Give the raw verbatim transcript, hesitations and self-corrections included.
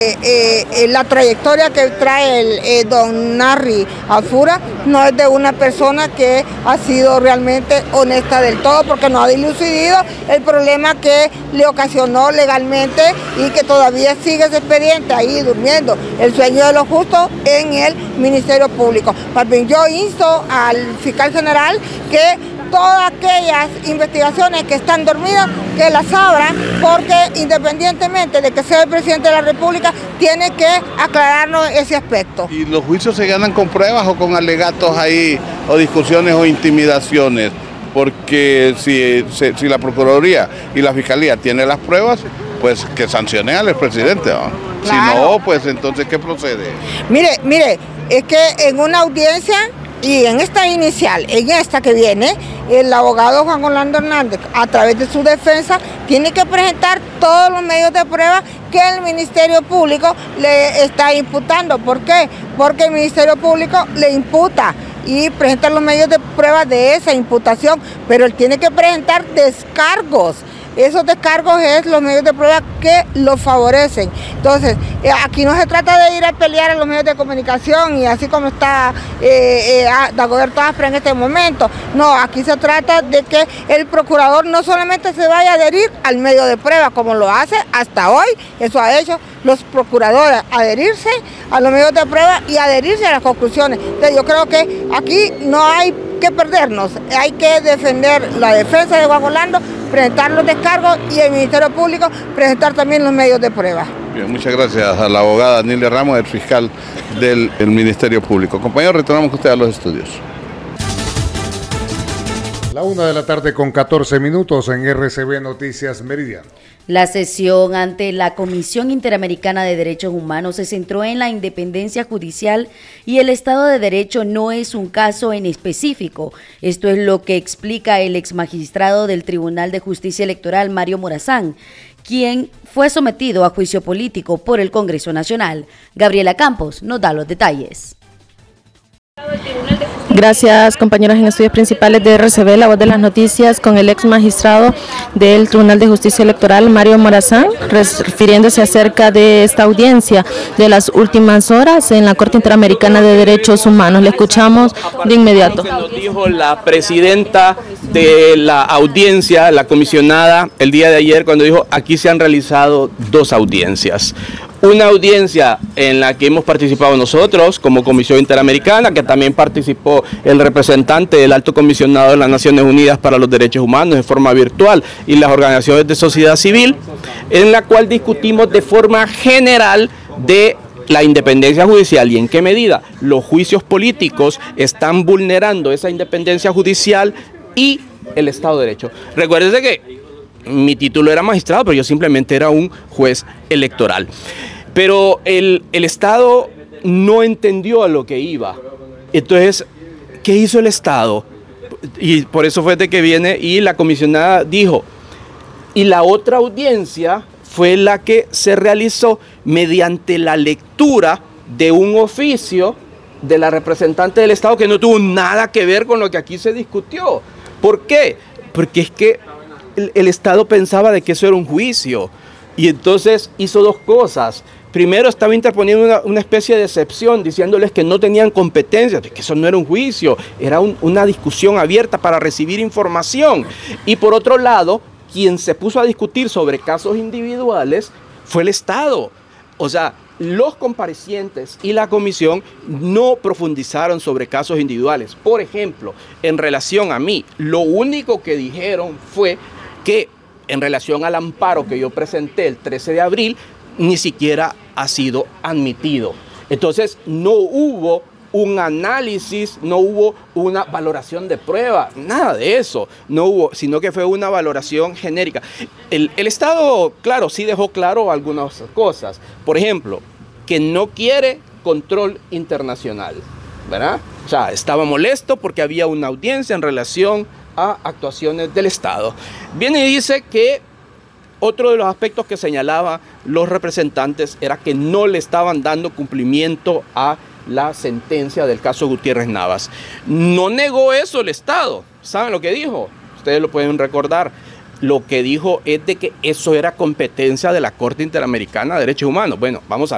Eh, eh, la trayectoria que trae el eh, don Narry Alfura no es de una persona que ha sido realmente honesta del todo, porque no ha dilucidido el problema que le ocasionó legalmente y que todavía sigue ese expediente ahí durmiendo el sueño de los justos en el Ministerio Público. Más bien, yo insto al fiscal general que todas aquellas investigaciones que están dormidas, que las abran, porque independientemente de que sea el presidente de la República, tiene que aclararnos ese aspecto. ¿Y los juicios se ganan con pruebas o con alegatos ahí, o discusiones o intimidaciones? Porque si, si, si la Procuraduría y la Fiscalía tienen las pruebas, pues que sancionen al expresidente, ¿no? Claro. Si no, pues entonces, ¿qué procede? Mire, mire, es que en una audiencia, y en esta inicial, en esta que viene, el abogado Juan Orlando Hernández, a través de su defensa, tiene que presentar todos los medios de prueba que el Ministerio Público le está imputando. ¿Por qué? Porque el Ministerio Público le imputa y presenta los medios de prueba de esa imputación, pero él tiene que presentar descargos. Esos descargos es los medios de prueba que lo favorecen. Entonces, aquí no se trata de ir a pelear a los medios de comunicación y así como está eh, eh, Dagoberto Aspra en este momento. No, aquí se trata de que el procurador no solamente se vaya a adherir al medio de prueba, como lo hace hasta hoy, eso ha hecho los procuradores, adherirse a los medios de prueba y adherirse a las conclusiones. Entonces, yo creo que aquí no hay que perdernos, hay que defender la defensa de Juan Orlando, presentar los descargos y el Ministerio Público presentar también los medios de prueba. Bien, muchas gracias a la abogada Nilia Ramos, el fiscal del el Ministerio Público. Compañero, retornamos con usted a los estudios. La una de la tarde con catorce minutos en R C B Noticias Meridiano. La sesión ante la Comisión Interamericana de Derechos Humanos se centró en la independencia judicial y el Estado de Derecho no es un caso en específico. Esto es lo que explica el exmagistrado del Tribunal de Justicia Electoral, Mario Morazán, quien fue sometido a juicio político por el Congreso Nacional. Gabriela Campos nos da los detalles. Gracias, compañeros en estudios principales de R C B, la voz de las noticias, con el ex magistrado del Tribunal de Justicia Electoral, Mario Morazán, refiriéndose acerca de esta audiencia de las últimas horas en la Corte Interamericana de Derechos Humanos. Le escuchamos de inmediato. Nos dijo la presidenta de la audiencia, la comisionada, el día de ayer, cuando dijo: aquí se han realizado dos audiencias. Una audiencia en la que hemos participado nosotros como Comisión Interamericana, que también participó el representante del Alto Comisionado de las Naciones Unidas para los Derechos Humanos de forma virtual y las organizaciones de sociedad civil, en la cual discutimos de forma general de la independencia judicial y en qué medida los juicios políticos están vulnerando esa independencia judicial y el Estado de Derecho. Recuérdense que mi título era magistrado, pero yo simplemente era un juez electoral. Pero el, el Estado no entendió a lo que iba. Entonces, ¿qué hizo el Estado? Y por eso fue de que viene y la comisionada dijo, y la otra audiencia fue la que se realizó mediante la lectura de un oficio de la representante del Estado que no tuvo nada que ver con lo que aquí se discutió. ¿Por qué? Porque es que el, el Estado pensaba de que eso era un juicio y entonces hizo dos cosas. Primero, estaba interponiendo una, una especie de excepción, diciéndoles que no tenían competencia, que eso no era un juicio, era un, una discusión abierta para recibir información. Y por otro lado, quien se puso a discutir sobre casos individuales fue el Estado. O sea, los comparecientes y la comisión no profundizaron sobre casos individuales. Por ejemplo, en relación a mí, lo único que dijeron fue que en relación al amparo que yo presenté el trece de abril, ni siquiera ha sido admitido. Entonces no hubo un análisis, no hubo una valoración de prueba, nada de eso, no hubo, sino que fue una valoración genérica. El, el Estado, claro, sí dejó claro algunas cosas. Por ejemplo, que no quiere control internacional, ¿verdad? O sea, estaba molesto porque había una audiencia en relación a actuaciones del Estado. Viene y dice que otro de los aspectos que señalaban los representantes era que no le estaban dando cumplimiento a la sentencia del caso Gutiérrez Navas. No negó eso el Estado. ¿Saben lo que dijo? Ustedes lo pueden recordar. Lo que dijo es de que eso era competencia de la Corte Interamericana de Derechos Humanos. Bueno, vamos a ver.